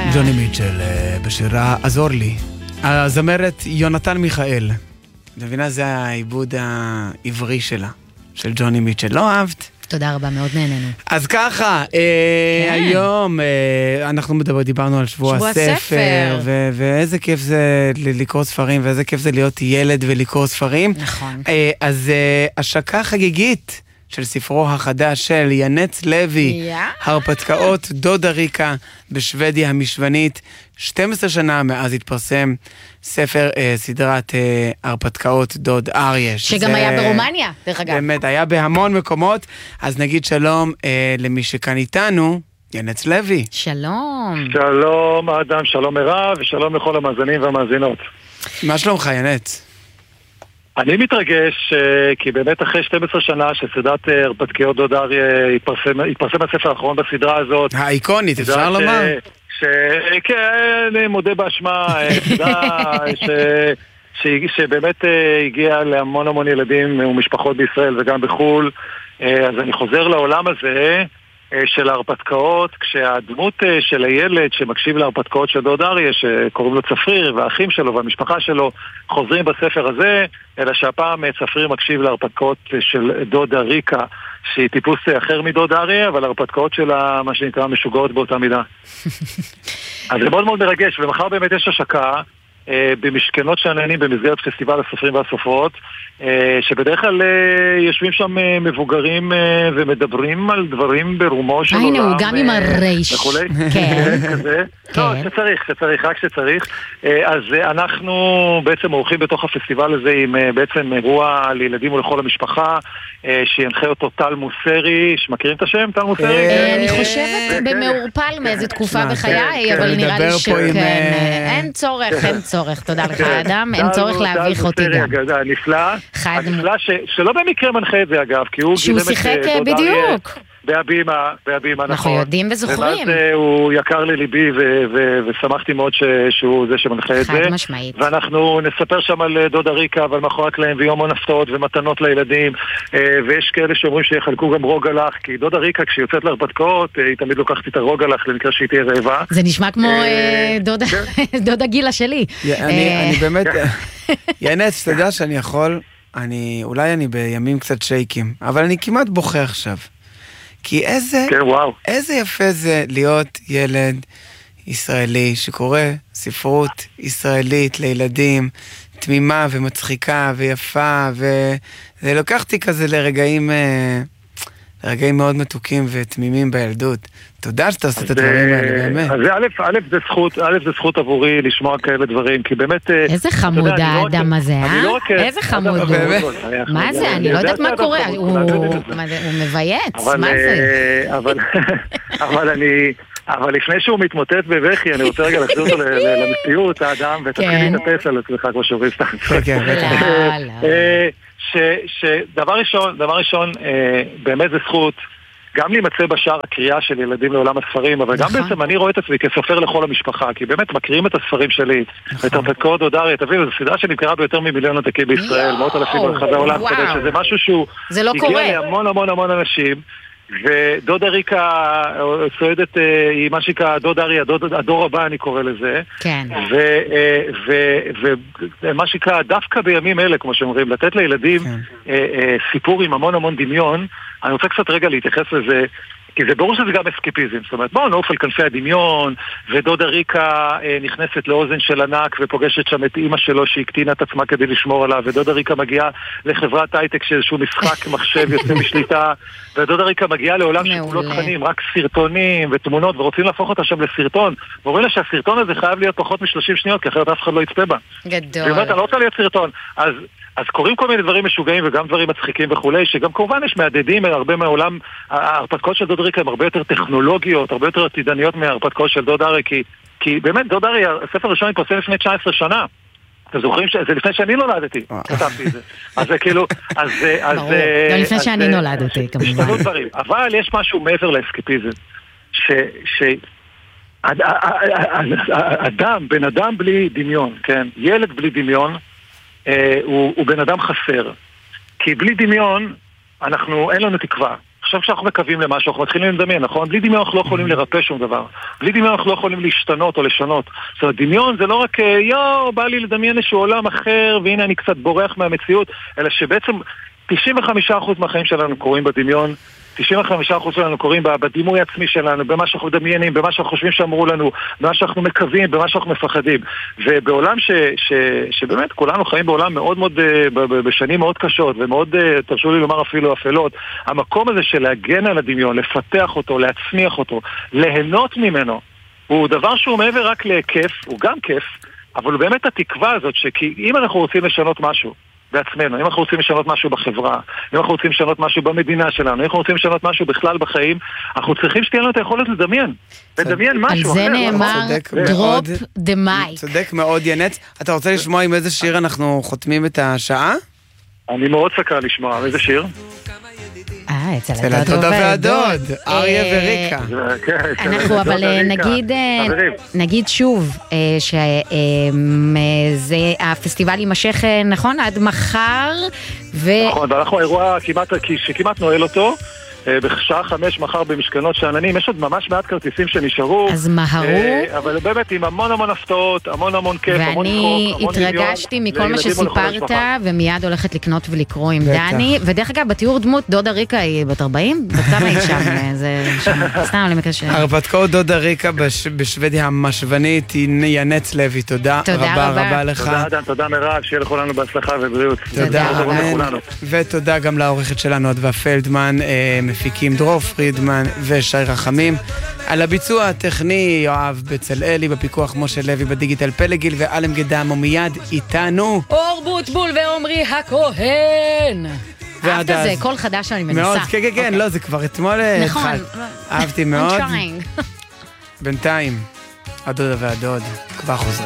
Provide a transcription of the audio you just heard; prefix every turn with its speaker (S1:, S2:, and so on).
S1: ג'וני מיטשל בשירה עזור לי. הזמרת יונתן מיכאל. מבינה, זה העיבוד העברי שלה, של ג'וני מיטשל. לא אהבת?
S2: תודה רבה, מאוד נהנינו.
S1: אז ככה, היום אנחנו דיברנו על שבוע הספר, ואיזה כיף זה לקרוא ספרים, ואיזה כיף זה להיות ילד ולקרוא ספרים.
S2: נכון.
S1: אז השקה חגיגית של ספרו החדש של ינץ לוי, הרפתקאות דודה ריקה בשוודיה המשוונית, 12 שנה מאז התפרסם ספר סדרת הרפתקאות דוד אריה.
S2: שגם היה ברומניה, דרך אגב.
S1: באמת, היה בהמון מקומות. אז נגיד שלום למי שכאן איתנו, ינץ לוי.
S2: שלום.
S3: שלום אדם, שלום מירב, ושלום לכל המאזינים והמאזינות.
S1: מה שלומך, ינץ?
S3: אני מתרגש, כי באמת אחרי 12 שנה שסדרת הרפתקאות דוד אריה התפרסם הספר האחרון בסדרה הזאת.
S1: האיקונית, אפשר לומר?
S3: כן, אני מודה באשמה, שבאמת הגיע להמון המון ילדים ומשפחות בישראל וגם בחול. אז אני חוזר לעולם הזה של ההרפתקאות, כשהדמות של הילד שמקשיב להרפתקאות של דוד אריה, שקוראים לו צפריר, והאחים שלו והמשפחה שלו חוזרים בספר הזה, אלא שהפעם צפריר מקשיב להרפתקאות של דודה ריקה, שהיא טיפוס אחר מדוד אריה, אבל ההרפתקאות שלה, מה שנקרא, משוגעות באותה מידה. אז זה מאוד מאוד מרגש, ומחר באמת יש השקה במשכנות שעניינים במסגרת פסטיבל הסופרים והסופרות, שבדרך כלל יושבים שם מבוגרים ומדברים על דברים ברומו של עולם.
S2: הנה, הוא גם עם הרייש.
S3: וכולי.
S2: כן.
S3: כזה. לא, שצריך, רק שצריך. אז אנחנו בעצם עורכים בתוך הפסטיבל הזה עם בעצם אירוע לילדים ולכל המשפחה, שינחה אותו טל מוסרי. מכירים את השם, טל מוסרי?
S2: אני חושבת במעורפל מאיזה תקופה בחיי, אבל נראה לי שכן. אין צורך, תודה לך אדם, אין צורך להביך אותי גם.
S3: נפלא, שלא במקרה מנחה את זה אגב, כי הוא
S2: שהוא שיחק בדיוק.
S3: בהבימה, נכון.
S2: אנחנו יודעים וזוכרים.
S3: ואז הוא יקר לליבי, ושמחתי מאוד שהוא זה שמנחה את זה.
S2: חד משמעית.
S3: ואנחנו נספר שם על דודה ריקה, ועל מאחורי הקלעים, ויום הפתעות ומתנות לילדים, ויש כאלה שאומרים שיחלקו גם רוגלח, כי דודה ריקה כשהיא להרפתקאות, היא תמיד לוקחת את הרוגלח למקרה שהיא תהיה רעבה.
S2: זה נשמע כמו דודה גילה שלי.
S1: אני באמת, ינץ, אתה יודע שאני יכול, אולי אני בימים קצת שייקים, אבל אני כמעט בוכה עכשיו. כי איזה יפה זה להיות ילד ישראלי שקורא ספרות ישראלית לילדים, תמימה ומצחיקה ויפה, וזה לוקחתי כזה לרגעים מאוד מתוקים ותמימים בילדות. תודה שאתה עושה את הדברים האלה, באמת.
S3: אז א' זה זכות עבורי לשמוע כאלה דברים, כי באמת...
S2: איזה חמוד האדם הזה, איזה חמוד הוא. מה זה? אני לא יודעת מה קורה. הוא מבייץ, מה זה?
S3: אבל לפני שהוא מתמוטט בבכי, אני רוצה רגע לחזור אותו למציאות, האדם, ותתחיל להתאפס על עצמך כמו שאומרים סתם. שדבר ראשון, באמת זה זכות גם להימצא בשער הקריאה של ילדים לעולם הספרים, אבל גם בעצם אני רואה את עצמי כסופר לכל המשפחה, כי באמת מכירים את הספרים שלי, את הרפתקאות דוד אריה, תבינו, זו סדרה שנמכרה ביותר ממיליון עותקים בישראל, מאות אלפים ברחבי העולם, שזה משהו שהוא הגיע להמון המון המון אנשים, ודודה ריקה צועדת, היא מה שנקרא דוד אריה, הדור הבא אני קורא לזה.
S2: כן.
S3: ומה שנקרא, דווקא בימים אלה, כמו שאומרים, לתת לילדים סיפור עם המון המון דמיון, אני רוצה קצת רגע להתייחס לזה, כי זה ברור שזה גם אסקיפיזם, זאת אומרת, בואו נעוף על כנפי הדמיון, ודודה ריקה נכנסת לאוזן של ענק ופוגשת שם את אמא שלו שהקטינה את עצמה כדי לשמור עליו, ודודה ריקה מגיעה לחברת הייטק שאיזשהו משחק מחשב יוצא משליטה, ודודה ריקה מגיעה לעולם שכולו תכנים, רק סרטונים ותמונות, ורוצים להפוך אותה שם לסרטון, ואומרים לה שהסרטון הזה חייב להיות פחות מ-30 שניות, כי אחרת אף אחד לא יצפה בה.
S2: גדול.
S3: והיא אומרת, אני לא רוצה להיות סרטון. אז קוראים כל מיני דברים משוגעים וגם דברים מצחיקים וכולי, שגם כמובן יש מעדדים הרבה מהעולם, ההרפתקאות של דוד ריקה הם הרבה יותר טכנולוגיות, הרבה יותר עתידניות מההרפתקאות של דוד אריה, כי באמת דוד אריה, הספר הראשון התפרסם לפני 19 שנה. אתם זוכרים שזה לפני שאני נולדתי, כתבתי את זה. אז זה כאילו,
S2: ברור, גם לפני שאני נולדתי, כמובן.
S3: אבל יש משהו מעבר לאסקפיזם, בן אדם בלי דמיון, כן? ילד בלי דמיון, הוא בן אדם חסר. כי בלי דמיון, אין לנו תקווה. עכשיו כשאנחנו מקווים למשהו, אנחנו מתחילים לדמיין, נכון? בלי דמיון אנחנו לא יכולים לרפא שום דבר. בלי דמיון אנחנו לא יכולים להשתנות או לשנות. זאת אומרת, דמיון זה לא רק, בא לי לדמיין איזשהו עולם אחר, והנה אני קצת בורח מהמציאות, אלא שבעצם 95% מהחיים שלנו קורים בדמיון, 95% שלנו קוראים בדימוי עצמי שלנו, במה שאנחנו מדמיינים, במה שאנחנו חושבים שאמרו לנו, במה שאנחנו מקווים, במה שאנחנו מפחדים. ובעולם שבאמת כולנו חיים בעולם מאוד מאוד, בשנים מאוד קשות, ומאוד, תרשו לי לומר אפילו אפלות, המקום הזה של להגן על הדמיון, לפתח אותו, להצמיח אותו, ליהנות ממנו, הוא דבר שהוא מעבר רק לכיף, הוא גם כיף, אבל הוא באמת התקווה הזאת, שאם אנחנו רוצים לשנות משהו, בעצמנו, אם אנחנו רוצים לשנות משהו בחברה, אם אנחנו רוצים לשנות משהו במדינה שלנו, אם אנחנו רוצים לשנות משהו בכלל בחיים, אנחנו צריכים שתהיה לנו את היכולת לדמיין. לדמיין משהו.
S2: על זה נאמר, drop the mic.
S1: צודק מאוד ינץ. אתה רוצה לשמוע עם איזה שיר אנחנו חותמים את השעה?
S3: אני מאוד סקרן לשמוע. איזה שיר?
S2: אצל
S1: הדוד והדוד, אריה וריקה.
S2: אנחנו אבל נגיד שוב שהפסטיבל יימשך, נכון? עד מחר.
S3: נכון, ואנחנו האירוע שכמעט נועל אותו. בשעה 5 מחר במשכנות שעננים, יש עוד ממש מעט כרטיסים שנשארו.
S2: אז מהרו.
S3: אבל באמת עם המון הפתעות, המון כיף, המון צחוק,
S2: ואני התרגשתי מכל מה שסיפרת, ומיד הולכת לקנות ולקרוא עם דני. ודרך אגב, בתיאור דמות, דודה ריקה היא בת 40? בכמה היא שם? זה סתם למקרה ש...
S1: הרפתקאות דודה ריקה בשוודיה המשוונית, ינץ לוי, תודה רבה לך.
S3: תודה אדם, תודה מירב, שיהיה לכולנו בהצלחה ובריאות.
S1: תודה רבה. ותודה גם לעורכת שלנו, אדווה פלדמן, מפיקים דרור פרידמן ושי רחמים. על הביצוע הטכני יואב בצלאלי, בפיקוח משה לוי, בדיגיטל פלגיל ואלם גדמו מיד איתנו.
S2: אור בוטבול ועומרי הכהן. אהבת זה, קול חדש שאני מנסה.
S1: מאוד, כן, לא, זה כבר אתמול
S2: נכון.
S1: אהבתי מאוד. בינתיים, הדודה והדוד כבר חוזרים.